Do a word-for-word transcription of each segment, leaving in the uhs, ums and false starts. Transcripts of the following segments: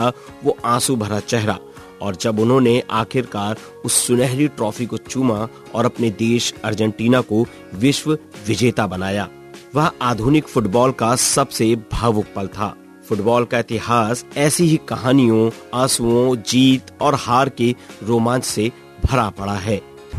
था वो आंसू भरा चेहरा। और जब उन्होंने आखिरकार उस सुनहरी ट्रॉफी को चूमा और अपने देश अर्जेंटीना को विश्व विजेता बनाया, वह आधुनिक फुटबॉल का सबसे भावुक पल था। फुटबॉल का इतिहास ऐसी ही कहानियों, आंसुओं, जीत और हार के रोमांच से भरा पड़ा है।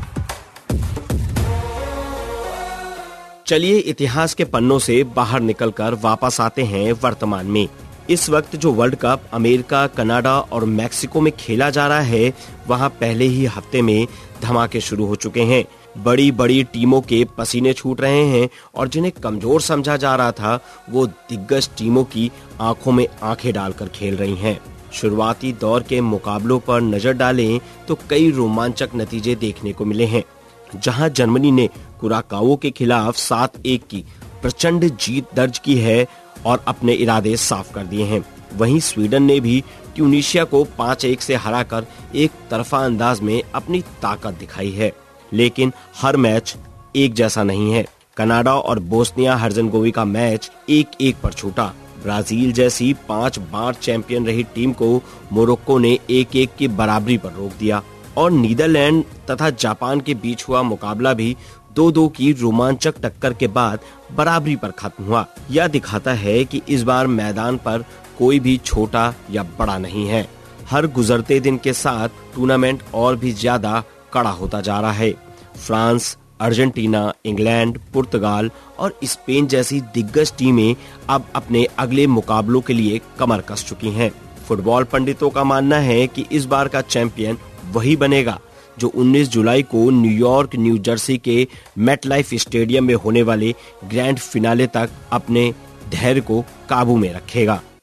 चलिए इतिहास के पन्नों से बाहर निकलकर वापस आते हैं वर्तमान में। इस वक्त जो वर्ल्ड कप अमेरिका, कनाडा और मैक्सिको में खेला जा रहा है, वहां पहले ही हफ्ते में धमाके शुरू हो चुके हैं। बड़ी बड़ी टीमों के पसीने छूट रहे हैं और जिन्हें कमजोर समझा जा रहा था, वो दिग्गज टीमों की आंखों में आंखें डालकर खेल रही हैं। शुरुआती दौर के मुकाबलों पर नजर डालें तो कई रोमांचक नतीजे देखने को मिले हैं। जहां जर्मनी ने कुराकाओ के खिलाफ सात एक की प्रचंड जीत दर्ज की है और अपने इरादे साफ कर दिए हैं, वहीं स्वीडन ने भी ट्यूनीशिया को पाँच एक से हराकर एक तरफा अंदाज में अपनी ताकत दिखाई है। लेकिन हर मैच एक जैसा नहीं है। कनाडा और बोस्निया हर्जेगोविना का मैच एक एक पर छूटा। ब्राजील जैसी पांच बार चैंपियन रही टीम को मोरक्को ने एक एक की बराबरी पर रोक दिया और नीदरलैंड तथा जापान के बीच हुआ मुकाबला भी दो दो की रोमांचक टक्कर के बाद बराबरी पर खत्म हुआ। यह दिखाता है कि इस बार मैदान पर कोई भी छोटा या बड़ा नहीं है। हर गुजरते दिन के साथ टूर्नामेंट और भी ज्यादा कड़ा होता जा रहा है। फ्रांस, अर्जेंटीना, इंग्लैंड, पुर्तगाल और स्पेन जैसी दिग्गज टीमें अब अपने अगले मुकाबलों के लिए कमर कस चुकी हैं। फुटबॉल पंडितों का मानना है कि इस बार का चैंपियन वही बनेगा जो उन्नीस जुलाई को न्यूयॉर्क, न्यू जर्सी के मेटलाइफ स्टेडियम में होने वाले ग्रैंड फिनाले तक अपने धैर्य को काबू में रखेगा।